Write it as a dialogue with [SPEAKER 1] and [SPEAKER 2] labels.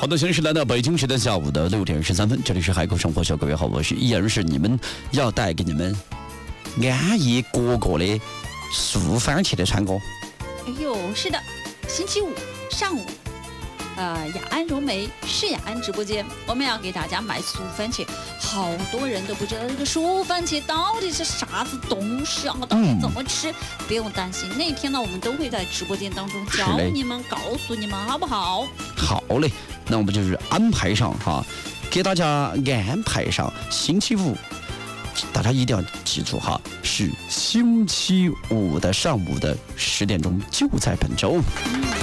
[SPEAKER 1] 好的，现在是来到北京时间下午的6点13分，这里是海口生活秀，各位好，我是依然是你们要带给你们安逸果果的素番茄的川哥。
[SPEAKER 2] 哎呦，是的，星期五上午，雅安柔梅是雅安直播间，我们要给大家卖素番茄。好多人都不知道这个素番茄到底是啥子东西啊，到底怎么吃？不用担心，那天呢，我们都会在直播间当中教你们，告诉你们，好不好？
[SPEAKER 1] 好嘞，那我们就是安排上哈，给大家安排上星期五。大家一定要记住哈，是星期五的上午的10点钟，就在本周。